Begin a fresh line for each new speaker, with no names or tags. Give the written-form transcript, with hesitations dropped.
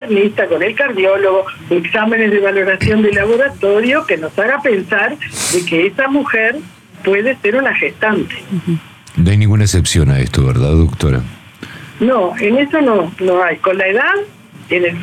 internista, con el cardiólogo, exámenes de valoración de laboratorio que nos haga pensar de que esa mujer puede ser una gestante.
No hay ninguna excepción a esto, ¿verdad, doctora?
No, en eso no hay. Con la edad, en el